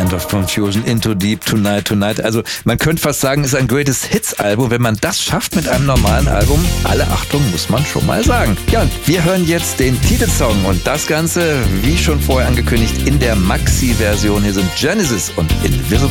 Land of Confusion, Into Deep, Tonight. Also man könnte fast sagen, es ist ein Greatest Hits Album. Wenn man das schafft mit einem normalen Album, alle Achtung, muss man schon mal sagen. Ja, und wir hören jetzt den Titelsong und das Ganze, wie schon vorher angekündigt, in der Maxi-Version. Hier sind Genesis und Invisible.